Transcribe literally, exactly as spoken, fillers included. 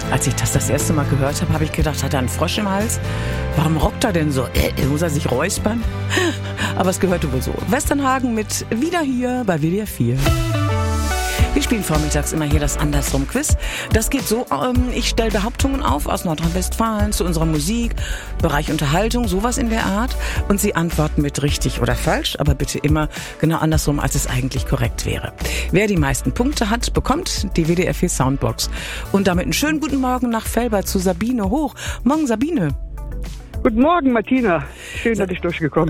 Als ich das das erste Mal gehört habe, habe ich gedacht, hat er einen Frosch im Hals? Warum rockt er denn so? Äh, muss er sich räuspern? Aber es gehörte wohl so. Westernhagen mit Wieder hier bei W D R vier. Wir spielen vormittags immer hier das Andersrum-Quiz. Das geht so, ähm, ich stelle Behauptungen auf aus Nordrhein-Westfalen zu unserer Musik, Bereich Unterhaltung, sowas in der Art. Und Sie antworten mit richtig oder falsch, aber bitte immer genau andersrum, als es eigentlich korrekt wäre. Wer die meisten Punkte hat, bekommt die W D R vier Soundbox. Und damit einen schönen guten Morgen nach Velbert zu Sabine Hoch. Morgen, Sabine. Guten Morgen, Martina. Schön, dass ich durchgekommen bin.